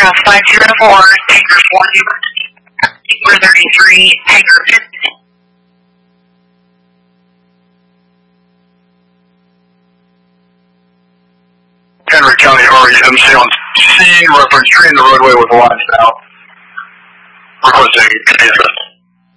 504, Tanker 433, Tanker 50. Henry County REMC on scene, reference tree in the roadway with a line south. Requesting assistance.